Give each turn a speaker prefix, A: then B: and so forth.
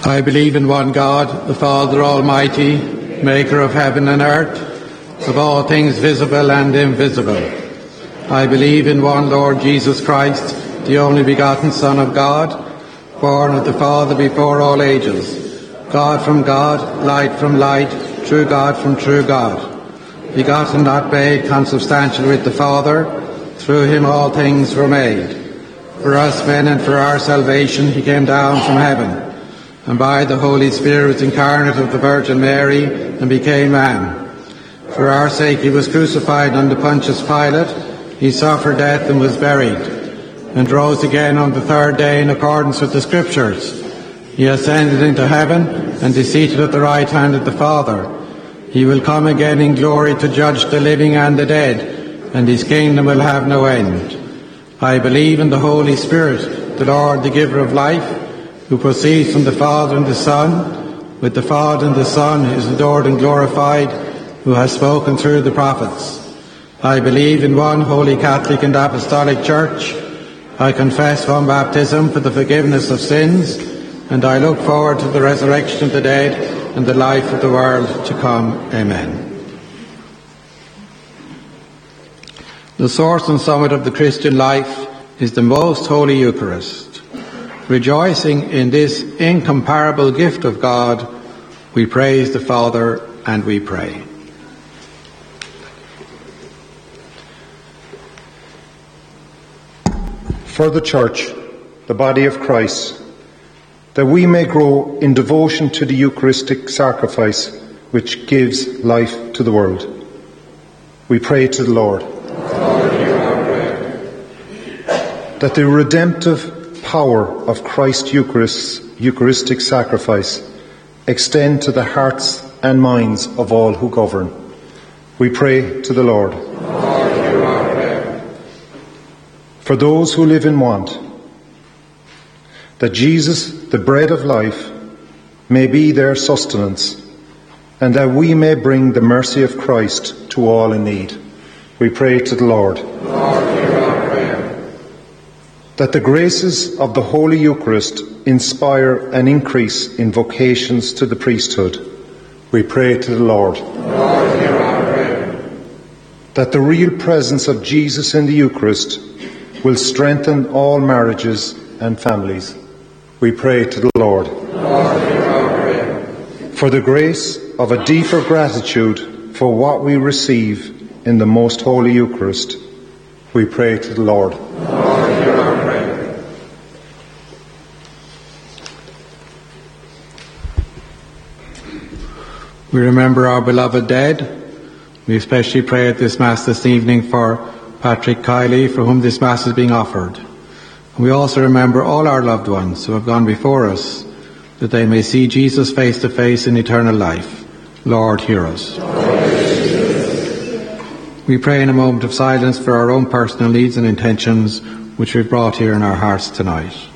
A: I believe in one God, the Father Almighty, maker of heaven and earth, of all things visible and invisible. I believe in one Lord Jesus Christ, the only begotten Son of God, born of the Father before all ages, God from God, light from light, true God from true God, begotten, not made, consubstantial with the Father. Through him all things were made. For us men and for our salvation he came down from heaven, and by the Holy Spirit was incarnate of the Virgin Mary and became man. For our sake he was crucified under Pontius Pilate. He suffered death and was buried, and rose again on the third day in accordance with the Scriptures. He ascended into heaven and is seated at the right hand of the Father. He will come again in glory to judge the living and the dead, and his kingdom will have no end. I believe in the Holy Spirit, the Lord, the giver of life, who proceeds from the Father and the Son, with the Father and the Son, who is adored and glorified, who has spoken through the prophets. I believe in one holy Catholic and Apostolic Church. I confess one baptism for the forgiveness of sins, and I look forward to the resurrection of the dead and the life of the world to come. Amen. The source and summit of the Christian life is the most holy Eucharist. Rejoicing in this incomparable gift of God, we praise the Father and we pray.
B: For the Church, the body of Christ, that we may grow in devotion to the Eucharistic sacrifice which gives life to the world. We pray to the Lord. That the redemptive power of Christ's Eucharistic sacrifice extend to the hearts and minds of all who govern. We pray to the Lord. For those who live in want, that Jesus, the bread of life, may be their sustenance, and that we may bring the mercy of Christ to all in need. We pray to the Lord. That the graces of the Holy Eucharist inspire and increase in vocations to the priesthood. We pray to the Lord. That the real presence of Jesus in the Eucharist will strengthen all marriages and families. We pray to the Lord. For the grace of a deeper gratitude for what we receive in the most holy Eucharist, we pray to the Lord.
A: We remember our beloved dead. We especially pray at this Mass this evening for Patrick Kiley, for whom this Mass is being offered. We also remember all our loved ones who have gone before us, that they may see Jesus face to face in eternal life. Lord, hear us. We pray in a moment of silence for our own personal needs and intentions, which we've brought here in our hearts tonight.